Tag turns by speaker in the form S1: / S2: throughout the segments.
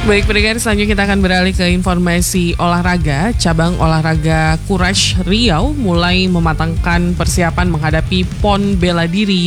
S1: Baik pendengar, selanjutnya kita akan beralih ke informasi olahraga. Cabang olahraga Courage Riau mulai mematangkan persiapan menghadapi PON Bela Diri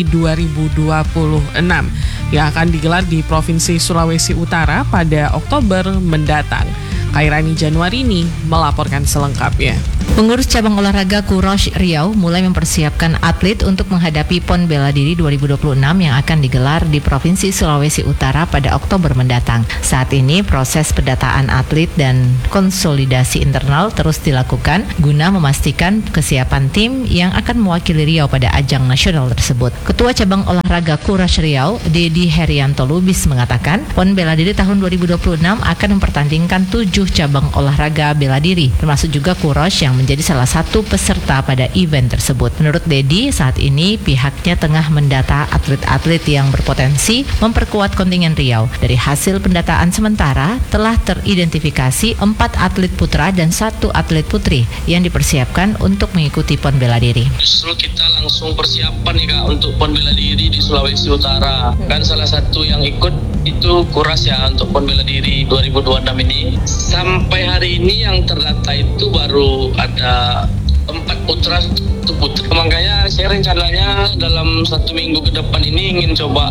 S1: 2026 yang akan digelar di Provinsi Sulawesi Utara pada Oktober mendatang. Khairani Januarini melaporkan selengkapnya.
S2: Pengurus cabang olahraga Courage Riau mulai mempersiapkan atlet untuk menghadapi PON Bela Diri 2026 yang akan digelar di Provinsi Sulawesi Utara pada Oktober mendatang. Saat ini proses pendataan atlet dan konsolidasi internal terus dilakukan guna memastikan kesiapan tim yang akan mewakili Riau pada ajang nasional tersebut. Ketua cabang olahraga Courage Riau, Dedi Herianto Lubis mengatakan, PON Bela Diri tahun 2026 akan mempertandingkan 7 cabang olahraga bela diri, termasuk juga Courage yang menjadi salah satu peserta pada event tersebut. Menurut Dedi, saat ini pihaknya tengah mendata atlet-atlet yang berpotensi memperkuat kontingen Riau. Dari hasil pendataan sementara, telah teridentifikasi 4 atlet putra dan 1 atlet putri yang dipersiapkan untuk mengikuti PON Bela Diri.
S3: Justru kita langsung persiapan nih Kak untuk PON Bela Diri di Sulawesi Utara. Kan salah satu yang ikut itu Courage ya untuk PON Bela Diri 2026 ini. Sampai hari ini yang terdata itu baru ada 4 putra, 1 putri. Makanya saya rencananya dalam 1 minggu ke depan ini ingin coba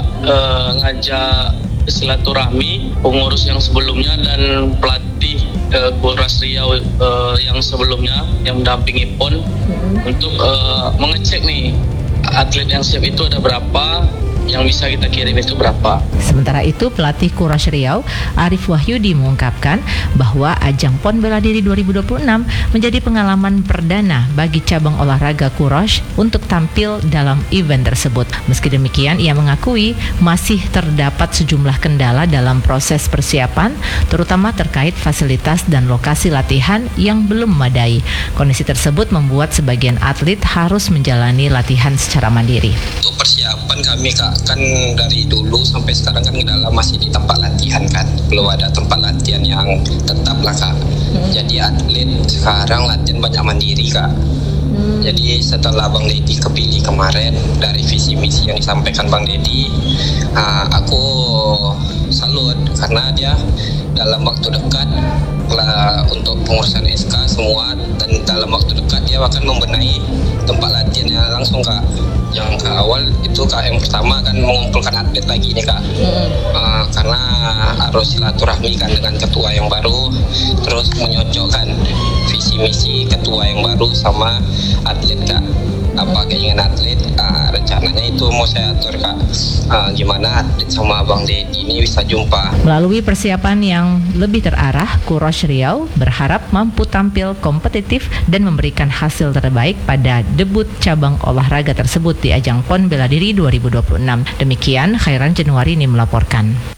S3: ngajak silaturahmi pengurus yang sebelumnya dan pelatih Courage Riau yang sebelumnya yang mendampingi PON untuk mengecek nih atlet yang siap itu ada berapa, yang bisa kita kirim itu berapa.
S2: Sementara itu, pelatih Courage Riau, Arif Wahyudi mengungkapkan bahwa ajang PON Bela Diri 2026 menjadi pengalaman perdana bagi cabang olahraga Courage untuk tampil dalam event tersebut. Meski demikian, ia mengakui masih terdapat sejumlah kendala dalam proses persiapan, terutama terkait fasilitas dan lokasi latihan yang belum memadai. Kondisi tersebut membuat sebagian atlet harus menjalani latihan secara mandiri.
S4: Untuk persiapan kami Kak, kan dari dulu sampai sekarang kan kendala masih di tempat latihan kan, belum ada tempat latihan yang tetap lah Kak. Jadi atlet sekarang latihan banyak mandiri Kak. Jadi setelah Bang Dedi kepilih kemarin dari visi misi yang disampaikan Bang Dedi, aku salut karena dia dalam waktu dekat untuk pengurusan SK semua, dan dalam waktu dekat dia akan membenahi tempat latihannya langsung Kak. Yang ke awal itu Kak, yang pertama kan mengumpulkan atlet lagi nih Kak, karena harus silaturahmi kan dengan ketua yang baru, terus menyocokkan visi misi ketua yang baru sama atlet Kak. Apa keinginan atlet, rencananya itu mau saya atur Kak, gimana atlet sama Bang Dedi ini bisa jumpa.
S2: Melalui persiapan yang lebih terarah, Courage Riau berharap mampu tampil kompetitif dan memberikan hasil terbaik pada debut cabang olahraga tersebut di ajang PON Bela Diri 2026. Demikian, Khairan Januarini melaporkan.